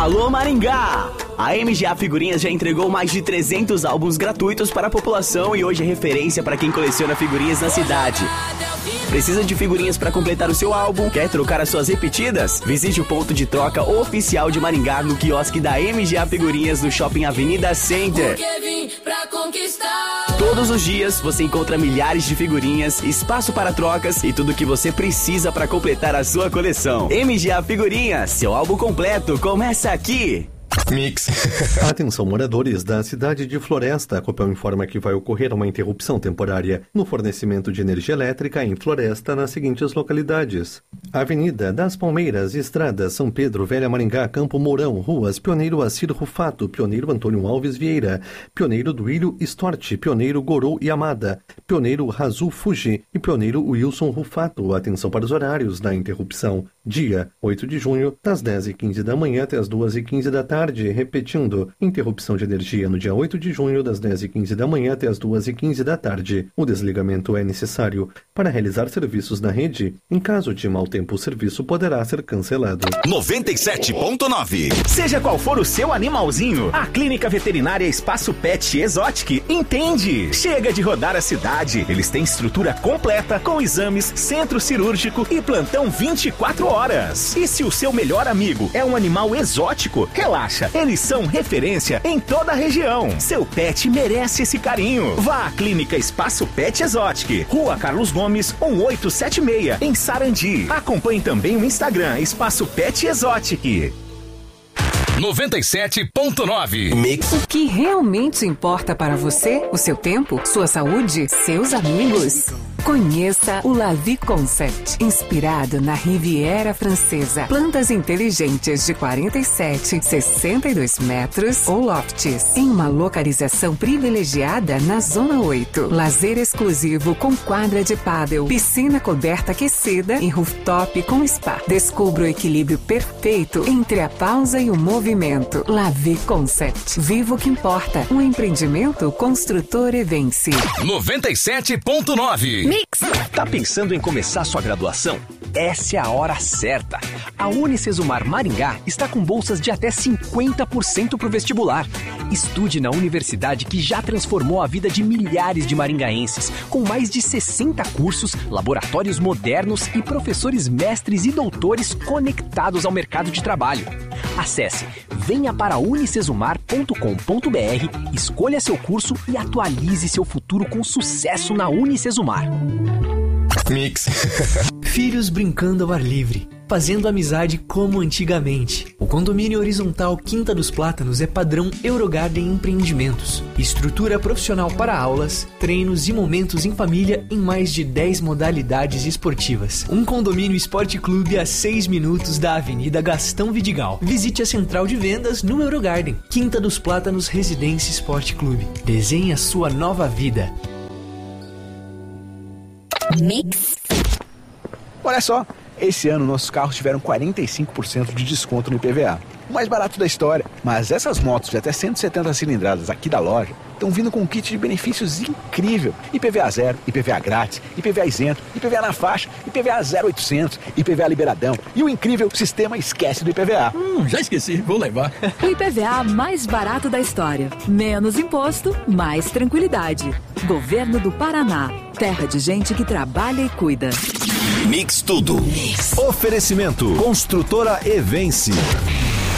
Alô Maringá! A MGA Figurinhas já entregou mais de 300 álbuns gratuitos para a população e hoje é referência para quem coleciona figurinhas na cidade. Precisa de figurinhas para completar o seu álbum? Quer trocar as suas repetidas? Visite o ponto de troca oficial de Maringá no quiosque da MGA Figurinhas no Shopping Avenida Center. Todos os dias você encontra milhares de figurinhas, espaço para trocas e tudo o que você precisa para completar a sua coleção. MGA Figurinhas, seu álbum completo começa aqui. Mix. Atenção, moradores da cidade de Floresta. A Copel informa que vai ocorrer uma interrupção temporária no fornecimento de energia elétrica em Floresta nas seguintes localidades: Avenida das Palmeiras, Estrada São Pedro, Velha Maringá, Campo Mourão, Ruas Pioneiro Acir Rufato, Pioneiro Antônio Alves Vieira, Pioneiro Duílio Storti, Pioneiro Gorou e Amada, Pioneiro Razu Fuji e Pioneiro Wilson Rufato. Atenção para os horários da interrupção. Dia 8 de junho, das 10h15 da manhã até as 2h15 da tarde. Repetindo, interrupção de energia no dia 8 de junho, das 10h15 da manhã até as 2h15 da tarde. O desligamento é necessário para realizar serviços na rede. Em caso de mau tempo, o serviço poderá ser cancelado. 97.9. Seja qual for o seu animalzinho, a Clínica Veterinária Espaço Pet Exotic entende. Chega de rodar a cidade. Eles têm estrutura completa com exames, centro cirúrgico e plantão 24 horas. E se o seu melhor amigo é um animal exótico, relaxa, eles são referência em toda a região. Seu pet merece esse carinho. Vá à Clínica Espaço Pet Exotic, Rua Carlos Gomes, 1876, em Sarandi. Acompanhe também o Instagram Espaço Pet Exotic. 97.9 Mix. O que realmente importa para você, o seu tempo, sua saúde, seus amigos? Conheça o La Vie Concept, inspirado na Riviera Francesa. Plantas inteligentes de 47, 62 metros ou lofts, em uma localização privilegiada na Zona 8. Lazer exclusivo com quadra de pádel, piscina coberta aquecida e rooftop com spa. Descubra o equilíbrio perfeito entre a pausa e o movimento. La Vie Concept. Viva o que importa. Um empreendimento construtor Evense. 97.9 Mix. Tá pensando em começar sua graduação? Essa é a hora certa. A Unicesumar Maringá está com bolsas de até 50% para o vestibular. Estude na universidade que já transformou a vida de milhares de maringaenses, com mais de 60 cursos, laboratórios modernos e professores mestres e doutores conectados ao mercado de trabalho. Acesse venha-para-unicesumar.com.br, escolha seu curso e atualize seu futuro com sucesso na Unicesumar. Mix. Filhos brincando ao ar livre, fazendo amizade como antigamente. O condomínio horizontal Quinta dos Plátanos é padrão Eurogarden Empreendimentos. Estrutura profissional para aulas, treinos e momentos em família em mais de 10 modalidades esportivas. Um condomínio esporte clube a 6 minutos da Avenida Gastão Vidigal. Visite a central de vendas no Eurogarden. Quinta dos Plátanos Residência Esporte Clube. Desenhe a sua nova vida. Mix. Olha só, esse ano nossos carros tiveram 45% de desconto no IPVA. O mais barato da história. Mas essas motos de até 170 cilindradas aqui da loja estão vindo com um kit de benefícios incrível. IPVA zero, IPVA grátis, IPVA isento, IPVA na faixa, IPVA 0800, IPVA liberadão e o incrível sistema Esquece do IPVA. Já esqueci, vou levar. O IPVA mais barato da história. Menos imposto, mais tranquilidade. Governo do Paraná. Terra de gente que trabalha e cuida. Mix tudo. Oferecimento. Construtora Evense.